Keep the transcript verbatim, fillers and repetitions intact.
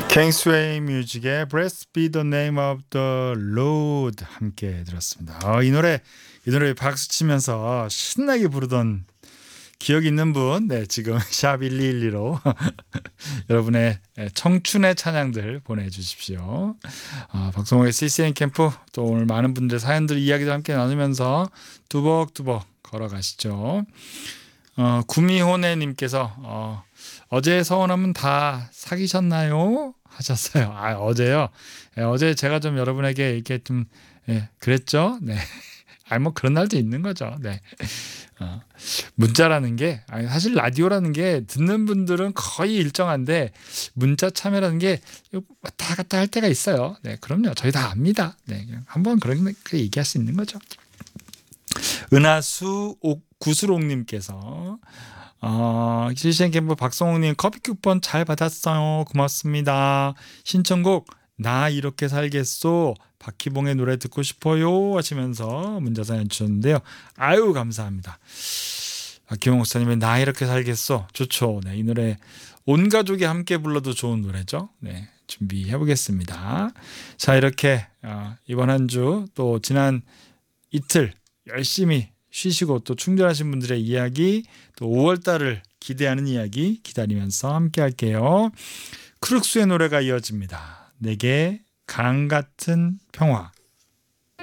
갱스웨이 뮤직의 Blessed be the name of the Lord 함께 들었습니다. 어, 이 노래 이 노래 박수 치면서 신나게 부르던 기억 있는 분, 네 지금 샵 일이일이로 여러분의 청춘의 찬양들 보내주십시오. 어, 박성호의 씨씨엔 캠프 또 오늘 많은 분들의 사연들 이야기도 함께 나누면서 두벅두벅 걸어가시죠. 어, 구미호네님께서 어, 어제 서운하면 다 사귀셨나요? 하셨어요. 아 어제요. 예, 어제 제가 좀 여러분에게 이렇게 좀 예, 그랬죠. 네. 아니 뭐 그런 날도 있는 거죠. 네. 어, 문자라는 게 아니 사실 라디오라는 게 듣는 분들은 거의 일정한데 문자 참여라는 게 왔다 갔다 할 때가 있어요. 네, 그럼요. 저희 다 압니다. 네, 그냥 한번 그런 그 얘기할 수 있는 거죠. 은하수 구수롱님께서 어, 씨씨엔 캠프 박성웅님 커피 쿠폰 잘 받았어요. 고맙습니다. 신청곡 나 이렇게 살겠소 박희봉의 노래 듣고 싶어요 하시면서 문자 사연 주셨는데요. 아유 감사합니다. 박희봉 목사님의 나 이렇게 살겠소 좋죠. 네, 이 노래 온 가족이 함께 불러도 좋은 노래죠. 네, 준비해 보겠습니다. 자 이렇게 어, 이번 한 주 또 지난 이틀 열심히 쉬시고 또 충전하신 분들의 이야기 또 오월 달을 기대하는 이야기 기다리면서 함께 할게요. 크룩스의 노래가 이어집니다. 내게 강 같은 평화.